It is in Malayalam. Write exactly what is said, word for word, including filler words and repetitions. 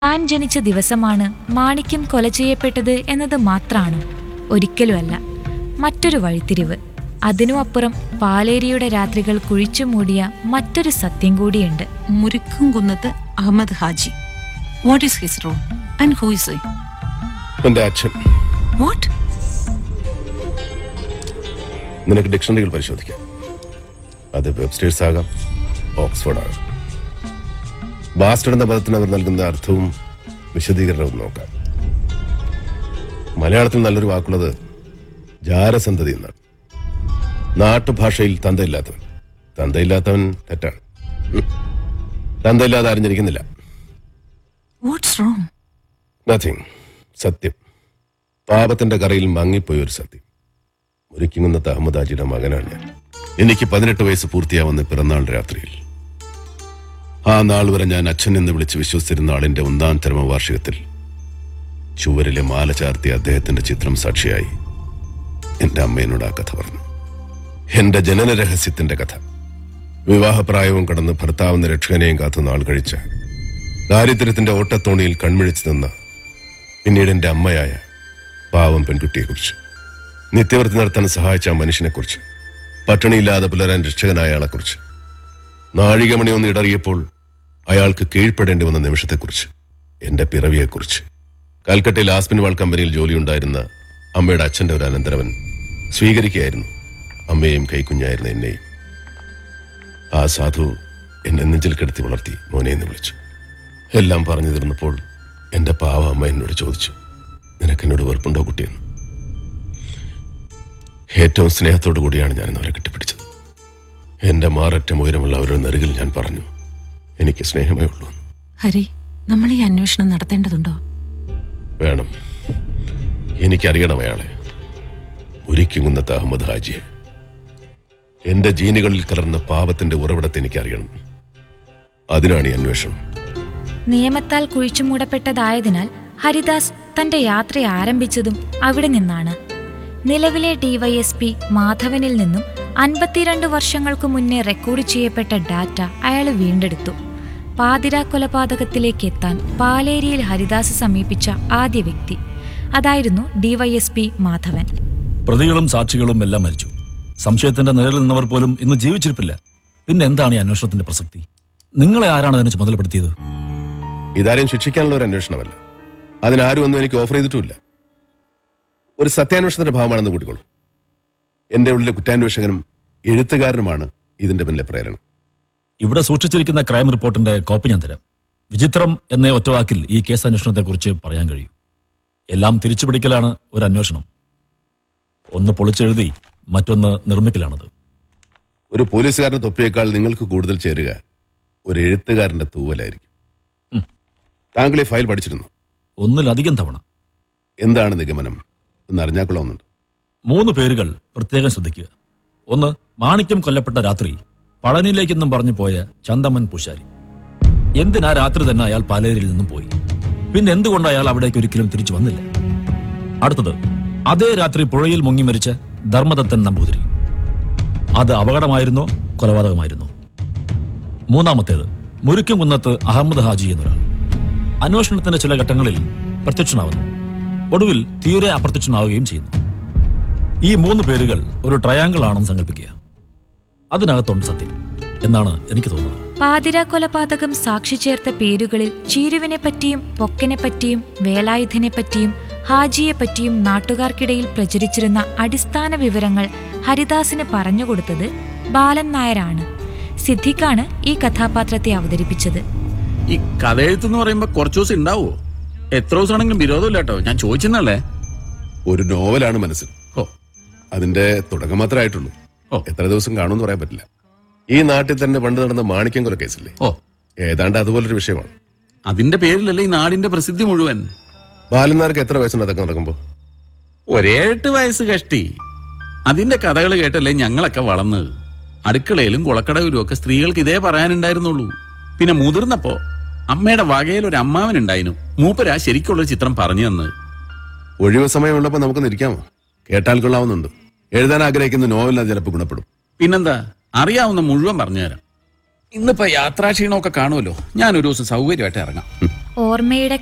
താൻ ജനിച്ച ദിവസമാണ് മാണിക്യം കൊല ചെയ്യപ്പെട്ടത് എന്നത് മാത്രമാണ്. ഒരിക്കലുമല്ല. മറ്റൊരു വഴിത്തിരിവ്. അതിനു അപ്പുറം പാലേരിയുടെ രാത്രികൾ കുഴിച്ചു മൂടിയ മറ്റൊരു സത്യം കൂടിയുണ്ട്. മുരിക്കും കുന്നത്ത് Ahmed Haji. What is his role and who is he? എന്റെ അച്ഛൻ. വാട്ട്? നിനക്ക് ഡിക്ഷണറികൾ പരിശോധിക്കാം. അത് വെബ്സ്റ്റേഴ്സ് ആകാം, ഓക്സ്ഫോർഡ് ആകാം. ബാസ്റ്റഡ് എന്ന പദത്തിന് അവർ നൽകുന്ന അർത്ഥവും വിശദീകരണവും നോക്കാം. മലയാളത്തിൽ നല്ലൊരു വാക്കുള്ളത് ജാരസന്തതി എന്നാണ്. നാട്ടുഭാഷയിൽ തന്തയില്ലാത്തവൻ. തന്തയില്ലാത്തവൻ തെറ്റാണ്. തന്തയില്ലാതെ ആരും ജനിക്കുന്നില്ല. നത്തിങ്. സത്യം. പാപത്തിന്റെ കറയിൽ മങ്ങിപ്പോയ ഒരു സത്യം. മുരിക്കുംകുന്നത്ത് അഹമ്മദ് ഹാജിയുടെ മകനാണ് ഞാൻ. എനിക്ക് പതിനെട്ട് വയസ്സ് പൂർത്തിയാവുന്ന പിറന്നാൾ രാത്രിയിൽ. ആ നാൾ വരെ ഞാൻ അച്ഛൻ എന്ന് വിളിച്ച് വിശ്വസിച്ചിരുന്ന ആളിന്റെ ഒന്നാം ചരമവാർഷികത്തിൽ ചുവരിലെ മാല ചാർത്തിയ അദ്ദേഹത്തിന്റെ ചിത്രം സാക്ഷിയായി എന്റെ അമ്മയോട് ആ കഥ പറഞ്ഞു. എന്റെ ജനന രഹസ്യത്തിന്റെ കഥ. വിവാഹപ്രായവും കടന്ന് ഭർത്താവിന്റെ രക്ഷകനെയും കാത്തു നാൾ കഴിച്ച, ദാരിദ്ര്യത്തിന്റെ ഓട്ടത്തോണിയിൽ കൺമിഴിച്ചു നിന്ന പിന്നീട് എന്റെ അമ്മയായ പാവം പെൺകുട്ടിയെക്കുറിച്ച്, നിത്യവൃത്തി നടത്താൻ സഹായിച്ച ആ മനുഷ്യനെക്കുറിച്ച്, പട്ടിണിയില്ലാതെ പുലരാൻ രക്ഷകനായ ആളെക്കുറിച്ച്, നാഴികമണി ഒന്ന് ഇടറിയപ്പോൾ അയാൾക്ക് കീഴ്പ്പെടേണ്ടി വന്ന നിമിഷത്തെക്കുറിച്ച്, എന്റെ പിറവിയെക്കുറിച്ച്. കൽക്കട്ടയിൽ ആസ്പിൻവാൾ കമ്പനിയിൽ ജോലിയുണ്ടായിരുന്ന അമ്മയുടെ അച്ഛന്റെ ഒരു അനന്തരവൻ സ്വീകരിക്കുകയായിരുന്നു അമ്മയെയും കൈക്കുഞ്ഞായിരുന്ന എന്നെയും. ആ സാധു എന്നെ നെഞ്ചിൽ കിടത്തി വളർത്തി മോനെ എന്ന് വിളിച്ചു. എല്ലാം പറഞ്ഞു തീർന്നപ്പോൾ എന്റെ പാവ അമ്മ എന്നോട് ചോദിച്ചു, നിനക്കെന്നോട് വെറുപ്പുണ്ടോ കുട്ടിയെന്ന്. ഏറ്റവും സ്നേഹത്തോടു കൂടിയാണ് ഞാൻ അവരെ കെട്ടിപ്പിടിച്ചത്. എന്റെ മാററ്റം ഉയരമുള്ള അവരുടെ നെറുകിൽ ഞാൻ പറഞ്ഞു, എനിക്ക് സ്നേഹമേ ഉള്ളൂ. ഹരി, നമ്മൾ ഈ അന്വേഷണം നടത്തേണ്ടതുണ്ടോ? വേണം. എനിക്കറിയണം അയാളെ, മുരിക്കുംകുന്നത്ത് അഹമ്മദ് ഹാജിയെ. എന്റെ ജീനുകളിൽ കലർന്ന പാപത്തിന്റെ ഉറവിടത്തെ എനിക്കറിയണം. അതിനാണ് ഈ അന്വേഷണം. നിയമത്താൽ കുഴിച്ചുമൂടപ്പെട്ടതായതിനാൽ ഹരിദാസ് തന്റെ യാത്ര ആരംഭിച്ചതും അവിടെ നിന്നാണ്. നിലവിലെ ഡിവൈഎസ്പി മാധവനിൽ നിന്നും അൻപത്തിരണ്ട് വർഷങ്ങൾക്കു മുന്നേ റെക്കോർഡ് ചെയ്യപ്പെട്ട ഡാറ്റ അയാൾ വീണ്ടെടുത്തു. പാതിര കൊലപാതകത്തിലേക്ക് എത്താൻ പാലേരിയിൽ ഹരിദാസ് സമീപിച്ച ആദ്യ വ്യക്തി അതായിരുന്നു ഡിവൈഎസ്പി മാധവൻ. പ്രതികളും സാക്ഷികളും എല്ലാം മരിച്ചു. സംശയത്തിന്റെ നിഴലിൽ നിന്നവർ പോലും ഇന്ന് ജീവിച്ചിരിപ്പില്ല. പിന്നെ എന്താണ് ഈ അന്വേഷണത്തിന്റെ പ്രസക്തി? നിങ്ങളെ ആരാണ് അതിനെ ചുമതലപ്പെടുത്തിയത്? ഇതാരെയും ശിക്ഷിക്കാനുള്ള ഒരു അന്വേഷണമല്ല. അതിനാരും ഒന്നും എനിക്ക് ഓഫർ ചെയ്തിട്ടുമില്ല. ഒരു സത്യാന്വേഷണത്തിന്റെ ഭാവമാണെന്ന് കൂട്ടിക്കോളൂ. എന്റെ ഉള്ളിലെ കുറ്റാന്വേഷകനും എഴുത്തുകാരനുമാണ് ഇതിന്റെ പിന്നിലെ പ്രേരണ. ഇവിടെ സൂക്ഷിച്ചിരിക്കുന്ന ക്രൈം റിപ്പോർട്ടിന്റെ കോപ്പി ഞാൻ തരാം. വിചിത്രം എന്ന ഒറ്റവാക്കിൽ ഈ കേസ് അന്വേഷണത്തെ കുറിച്ച് പറയാൻ കഴിയും. എല്ലാം തിരിച്ചുപിടിക്കലാണ് ഒരു അന്വേഷണം. ഒന്ന് പൊളിച്ചെഴുതി മറ്റൊന്ന് നിർമ്മിക്കലാണത്. ഒരു പോലീസുകാരന്റെ തൊപ്പിയേക്കാൾ നിങ്ങൾക്ക് കൂടുതൽ ചേരുക ഒരു എഴുത്തുകാരന്റെ തൂവലായിരിക്കും. താങ്കൾ ഈ ഫയൽ പഠിച്ചിരുന്നു? ഒന്നിലധികം തവണ. എന്താണ് നിഗമനം എന്ന് അറിഞ്ഞാൽ കൊള്ളാവുന്നുണ്ട്. മൂന്ന് പേരുകൾ പ്രത്യേകം ശ്രദ്ധിക്കുക. ഒന്ന്, മാണിക്യം കൊല്ലപ്പെട്ട രാത്രി പളനിയിലേക്കെന്നും പറഞ്ഞു പോയ ചന്ദമൻ പൂശാരി. എന്തിനാ രാത്രി തന്നെ അയാൾ പാലേരിയിൽ നിന്നും പോയി? പിന്നെ എന്തുകൊണ്ട് അയാൾ അവിടേക്ക് ഒരിക്കലും തിരിച്ചു വന്നില്ല? അടുത്തത്, അതേ രാത്രി പുഴയിൽ മുങ്ങി മരിച്ച ധർമ്മദത്തൻ നമ്പൂതിരി. അത് അപകടമായിരുന്നോ കൊലപാതകമായിരുന്നോ? മൂന്നാമത്തേത്, മുരിക്കുംകുന്നത്ത് അഹമ്മദ് ഹാജി എന്നൊരാൾ. അന്വേഷണത്തിന്റെ ചില ഘട്ടങ്ങളിൽ പ്രത്യക്ഷനാവുന്നു, ഒടുവിൽ തീരെ അപ്രത്യക്ഷനാവുകയും ചെയ്യുന്നു. ഈ മൂന്ന് പേരുകൾ ഒരു ട്രയാങ്കിൾ ആണെന്ന് സങ്കല്പിക്കുക. അതിനകത്തുണ്ട് സത്യം എന്നാണ് എനിക്ക് തോന്നുന്നത്. പാതിര കൊലപാതകം സാക്ഷി ചേർത്ത പേരുകളിൽ ചീരുവിനെ പറ്റിയും പൊക്കനെ പറ്റിയും വേലായുധനെ പറ്റിയും ഹാജിയെ പറ്റിയും നാട്ടുകാർക്കിടയിൽ പ്രചരിച്ചിരുന്ന അടിസ്ഥാന വിവരങ്ങൾ ഹരിദാസിന് പറഞ്ഞുകൊടുത്തത് ബാലൻ നായരാണ്. സിദ്ദിഖാണ് ഈ കഥാപാത്രത്തെ അവതരിപ്പിച്ചത്. ഈ കഥയെഴുത്തെന്ന് പറയുമ്പോ കുറച്ചു ദിവസം ഉണ്ടാവോ? എത്ര ദിവസമാണെങ്കിലും വിരോധമില്ല കേട്ടോ. ഞാൻ ചോദിച്ചെന്നല്ലേ. ഒരു നോവലാണ് മനസ്സിൽ. ഓ, അതിന്റെ തുടക്കം മാത്രമേ ആയിട്ടുള്ളൂ. ഓ, എത്ര ദിവസം കാണുമെന്ന് പറയാൻ പറ്റില്ല. ഈ നാട്ടിൽ തന്നെ പണ്ട് നടന്ന മാണിക്യം കൊല കേസില്ലേ, ഓ, ഏതാണ്ട് അതുപോലൊരു വിഷയമാണ്. അതിന്റെ പേരിലല്ലേ ഈ നാടിന്റെ പ്രസിദ്ധി മുഴുവൻ. ബാലന്മാർക്ക് എത്ര വയസ്സുണ്ട് അതൊക്കെ നടക്കുമ്പോ? ഒരേ എട്ട് വയസ്സ് കഷ്ടി. അതിന്റെ കഥകൾ കേട്ടല്ലേ ഞങ്ങളൊക്കെ വളർന്നത്. അടുക്കളയിലും കുളക്കടവിലും ഒക്കെ സ്ത്രീകൾക്ക് ഇതേ പറയാനുണ്ടായിരുന്നുള്ളൂ. പിന്നെ മുതിർന്നപ്പോ അമ്മയുടെ വകയിൽ ഒരു അമ്മാവനുണ്ടായിരുന്നു. മൂപ്പരാ ശരിക്കുള്ള ചിത്രം പറഞ്ഞു തന്നത്. ഒഴിവ് സമയമുള്ളപ്പോ നമുക്ക് നിൽക്കാമോ? കേട്ടാൽ കൊള്ളാവുന്നുണ്ട്. എഴുതാൻ ആഗ്രഹിക്കുന്ന നോവലിന് ചിലപ്പോൾ ഗുണപ്പെടും. പിന്നെന്താ, അറിയാവുന്ന മുഴുവൻ പറഞ്ഞുതരാം. ഇന്നിപ്പോ യാത്രാക്ഷീണമൊക്കെ കാണുമല്ലോ. ഞാനൊരു ദിവസം സൗകര്യമായിട്ട് ഇറങ്ങാം. ഓർമ്മയുടെ